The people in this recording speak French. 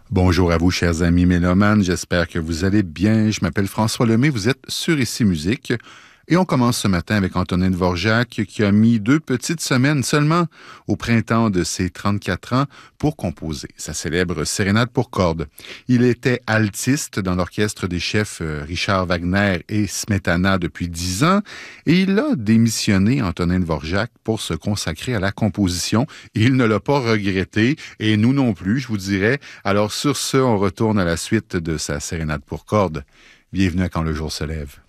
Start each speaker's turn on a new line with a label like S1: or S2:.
S1: Bonjour à vous, chers amis mélomanes. J'espère que vous allez bien. Je m'appelle François Lemay. Vous êtes sur Ici Musique. Et on commence ce matin avec Antonin Dvorak qui a mis 2 petites semaines seulement au printemps de ses 34 ans pour composer sa célèbre sérénade pour cordes. Il était altiste dans l'orchestre des chefs Richard Wagner et Smetana depuis 10 ans et il a démissionné, Antonin Dvorak, pour se consacrer à la composition. Il ne l'a pas regretté et nous non plus, je vous dirais. Alors sur ce, on retourne à la suite de sa sérénade pour cordes. Bienvenue à Quand le jour se lève.